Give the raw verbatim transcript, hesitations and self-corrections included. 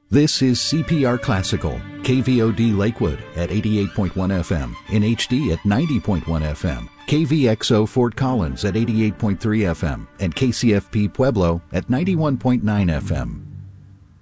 This is C P R Classical, K V O D Lakewood at eighty-eight point one F M, in H D at ninety point one F M, K V X O Fort Collins at eighty-eight point three F M, and K C F P Pueblo at ninety-one point nine F M.